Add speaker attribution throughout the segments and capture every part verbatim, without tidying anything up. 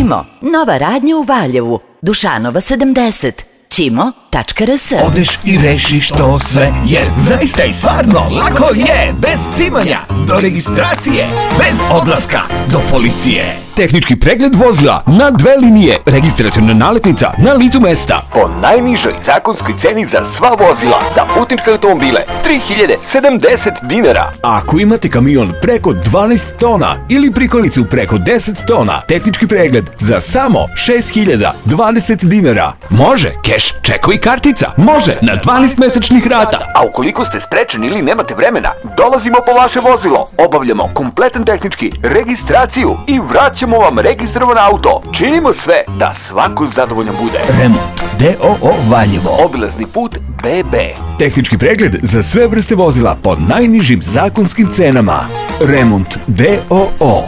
Speaker 1: Ćimo, nova radnja u Valjevu, Dušanova sedamdeset, ćimo tačka r s.
Speaker 2: Odeš i rešiš to sve, jer zaista i stvarno lako je, bez cimanja, do registracije, bez odlaska do policije. Tehnički pregled vozila na dve linije, registraciona nalepnica na licu mesta, po najnižoj zakonskoj ceni za sva vozila, za putničke automobile, tri hiljade sedamdeset dinara. Ako imate kamion preko dvanaest tona ili prikolicu preko deset tona, tehnički pregled za samo šest hiljada dvadeset dinara. Može keš, čekovi, kartica, može na dvanaest mesečnih rata. A ukoliko ste sprečeni ili nemate vremena, dolazimo po vaše vozilo, obavljamo kompletan tehnički, registraciju i vraćamo vam registrovan auto. Činimo sve da svako zadovoljan bude. Remont D O O Valjevo, obilazni put B B. Tehnički pregled za sve vrste vozila po najnižim zakonskim cenama. Remont D O O.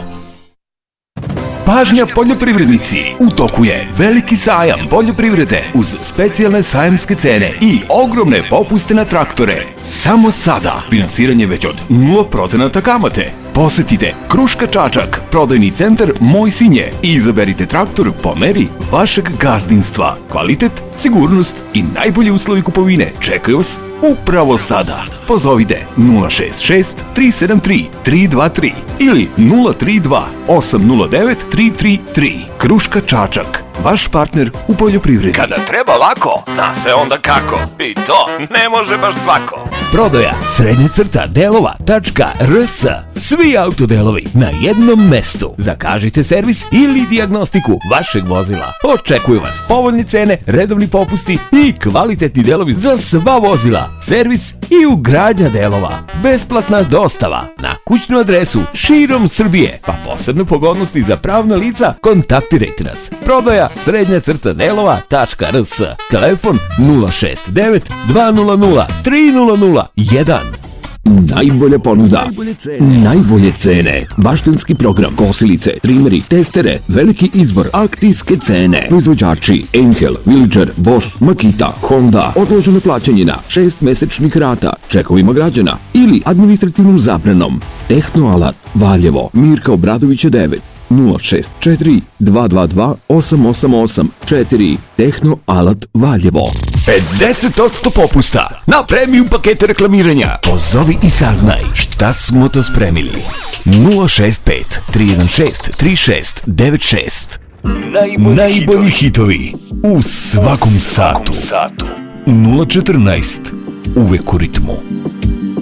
Speaker 2: Pažnja poljoprivrednici, u toku je veliki sajam poljoprivrede uz specijalne sajamske cene i ogromne popuste na traktore. Samo sada finansiranje već od nula procenata kamate. Posetite Kruška Čačak, prodajni centar Moj Sinje i izaberite traktor po meri vašeg gazdinstva. Kvalitet, sigurnost i najbolji uslovi kupovine čekaju vas upravo sada. Pozovite nula šest šest tri sedam tri tri dva tri ili nula tri dva osam nula devet tri tri tri. Kruška Čačak, vaš partner u poljoprivredi. Kada treba lako, zna se onda kako. I to ne može baš svako. Prodaja srednja crta delova tačka r s. Svi autodelovi na jednom mestu. Zakažite servis ili dijagnostiku vašeg vozila. Očekuju vas povoljne cene, redovni popusti i kvalitetni delovi za sva vozila. Servis i ugradnja delova. Besplatna dostava na kućnu adresu širom Srbije. Pa posebne pogodnosti za pravna lica, kontaktirajte nas. Prodaja srednja crta delova tačka r s. Telefon nula šest devet dva nula nula tri nula nula jedan. Najbolja ponuda, najbolje cene, najbolje cene, baštenski program, kosilice, trimeri, testere, veliki izbor, akcijske cene, proizvođači, Enkel, Villager, Bosch, Makita, Honda, odloženo plaćanje na šest mesečnih rata, čekovima građana ili administrativnom zabranom. Tehnoalat, Valjevo, Mirka Obradovića devet, nula šest četiri dva dva dva osam osam osam četiri. Tehnoalat Valjevo. pedeset posto popusta na premium pakete reklamiranja. Pozovi i saznaj šta smo to spremili. nula šest pet tri jedan šest tri šest devet šest. Najbolji, Najbolji hitovi u svakom satu. nula četrnaest. Uvek u ritmu.